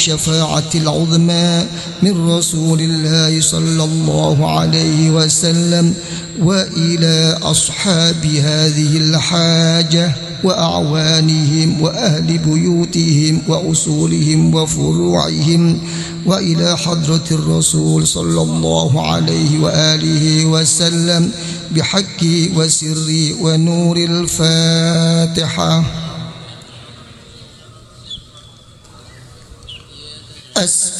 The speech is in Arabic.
الشفاعة العظمى من رسول الله صلى الله عليه وسلم، وإلى أصحاب هذه الحاجة وأعوانهم وأهل بيوتهم وأصولهم وفروعهم، وإلى حضرة الرسول صلى الله عليه وآله وسلم بحق وسر ونور الفاتحة.